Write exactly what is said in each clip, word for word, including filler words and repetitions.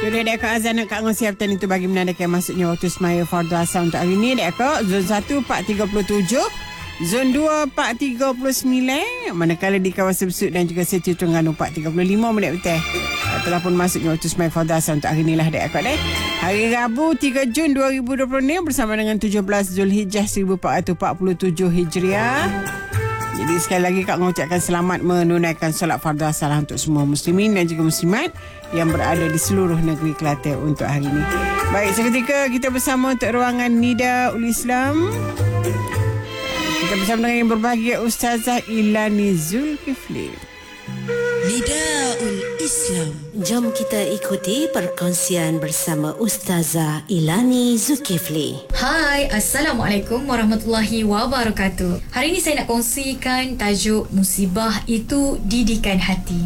Sudah dek Kak Azan nak Kak Ngah siapkan itu bagi menandakan masuknya waktu semaya fardu asar untuk hari ini dek Kak. Zon satu empat tiga puluh tujuh, Zon dua empat tiga puluh sembilan, manakala di kawasan Besut dan juga Setu Terengganu empat tiga puluh lima minit betul. Telah pun masuknya waktu semaya fardu asar untuk hari inilah dek Kak dek. Hari Rabu tiga Jun dua ribu dua puluh ni bersama dengan tujuh belas Zulhijjah seribu empat ratus empat puluh tujuh Hijriah. Jadi sekali lagi Kak mengucapkan selamat menunaikan solat fardu asar untuk semua muslimin dan juga muslimat yang berada di seluruh negeri Kelantan untuk hari ini. Baik, seketika kita bersama untuk ruangan Nida Ul Islam. Kita bersama dengan yang berbahagia Ustazah Ilani Zulkifli. Nida Ul Islam. Jom kita ikuti perkongsian bersama Ustazah Ilani Zulkifli. Hai, Assalamualaikum warahmatullahi wabarakatuh. Hari ini saya nak kongsikan tajuk musibah itu didikan hati.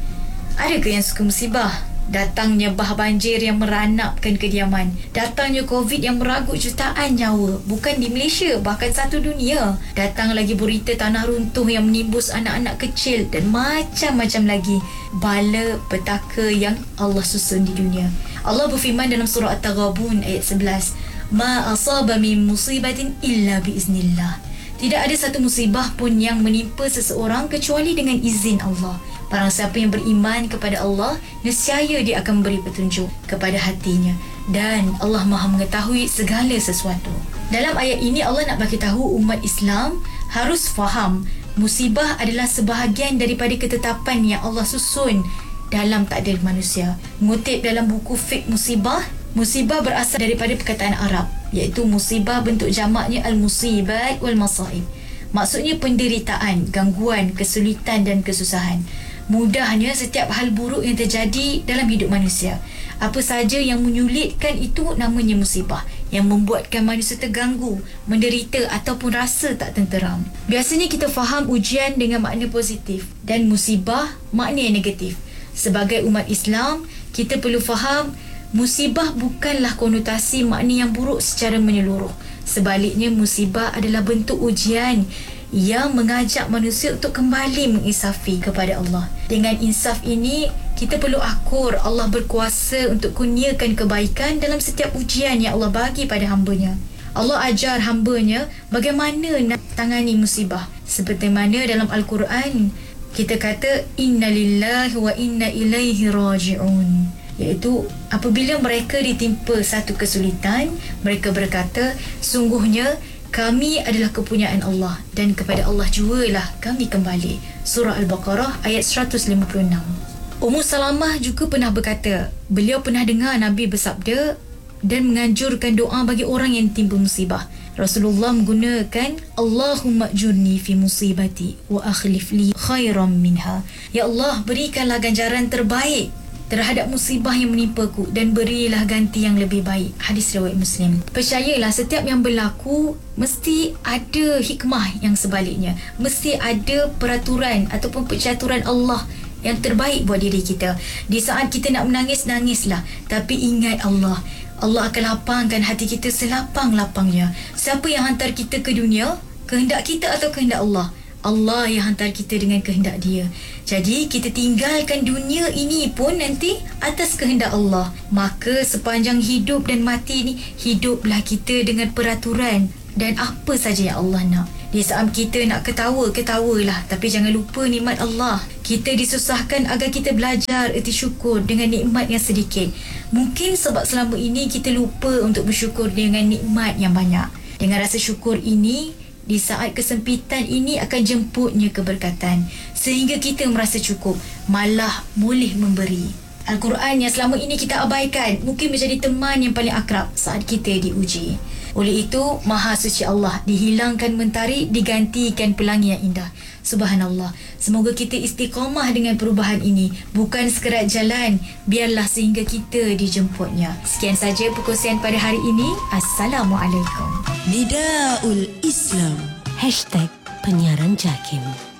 Adakah yang suka musibah? Datangnya bah banjir yang meranapkan kediaman, datangnya COVID yang meragut jutaan nyawa, bukan di Malaysia, bahkan satu dunia. Datang lagi berita tanah runtuh yang menimbus anak-anak kecil dan macam-macam lagi bala petaka yang Allah susun di dunia. Allah berfirman dalam surah At-Taghabun ayat sebelas, ma asaba min musibatin illa biiznillah. Tidak ada satu musibah pun yang menimpa seseorang kecuali dengan izin Allah. Barang siapa yang beriman kepada Allah, nescaya dia akan memberi petunjuk kepada hatinya. Dan Allah Maha mengetahui segala sesuatu. Dalam ayat ini Allah nak bagi tahu umat Islam harus faham musibah adalah sebahagian daripada ketetapan yang Allah susun dalam takdir manusia. Mengutip dalam buku Fiqh Musibah, musibah berasal daripada perkataan Arab, iaitu musibah bentuk jamaknya al-musibat wal-masaib. Maksudnya penderitaan, gangguan, kesulitan dan kesusahan. Mudahnya setiap hal buruk yang terjadi dalam hidup manusia. Apa saja yang menyulitkan itu namanya musibah, yang membuatkan manusia terganggu, menderita ataupun rasa tak tenteram. Biasanya kita faham ujian dengan makna positif dan musibah makna yang negatif. Sebagai umat Islam, kita perlu faham musibah bukanlah konotasi makna yang buruk secara menyeluruh. Sebaliknya, musibah adalah bentuk ujian yang mengajak manusia untuk kembali menginsafi kepada Allah. Dengan insaf ini, kita perlu akur Allah berkuasa untuk kurniakan kebaikan dalam setiap ujian yang Allah bagi pada hamba-Nya. Allah ajar hamba-Nya bagaimana nak tangani musibah. Seperti mana dalam Al-Quran, kita kata, Inna lillahi wa inna ilaihi raji'un. Iaitu apabila mereka ditimpa satu kesulitan, mereka berkata, sungguhnya kami adalah kepunyaan Allah dan kepada Allah jugalah kami kembali. Surah Al-Baqarah ayat seratus lima puluh enam. Ummu Salamah juga pernah berkata, beliau pernah dengar Nabi bersabda dan menganjurkan doa bagi orang yang timpa musibah. Rasulullah menggunakan Allahumma ajurni fi musibati wa akhlif li khairan minha. Ya Allah, berikanlah ganjaran terbaik terhadap musibah yang menimpaku dan berilah ganti yang lebih baik. Hadis riwayat Muslim. Percayalah, setiap yang berlaku mesti ada hikmah yang sebaliknya. Mesti ada peraturan ataupun percaturan Allah yang terbaik buat diri kita. Di saat kita nak menangis, nangislah. Tapi ingat Allah. Allah akan lapangkan hati kita selapang-lapangnya. Siapa yang hantar kita ke dunia? Kehendak kita atau kehendak Allah? Allah yang hantar kita dengan kehendak Dia. Jadi kita tinggalkan dunia ini pun nanti atas kehendak Allah. Maka sepanjang hidup dan mati ni, hiduplah kita dengan peraturan dan apa saja yang Allah nak. Di saat kita nak ketawa, ketawalah, tapi jangan lupa nikmat Allah. Kita disusahkan agar kita belajar erti syukur dengan nikmat yang sedikit. Mungkin sebab selama ini kita lupa untuk bersyukur dengan nikmat yang banyak. Dengan rasa syukur ini, di saat kesempitan ini akan jemputnya keberkatan, sehingga kita merasa cukup, malah boleh memberi. Al-Quran yang selama ini kita abaikan mungkin menjadi teman yang paling akrab saat kita diuji. Oleh itu, Maha Suci Allah, dihilangkan mentari, digantikan pelangi yang indah. Subhanallah. Semoga kita istiqamah dengan perubahan ini, bukan sekerat jalan, biarlah sehingga kita dijemputnya. Sekian saja perkongsian pada hari ini. Assalamualaikum. Nida Ul Islam. Hashtag Penyiaran Jakim.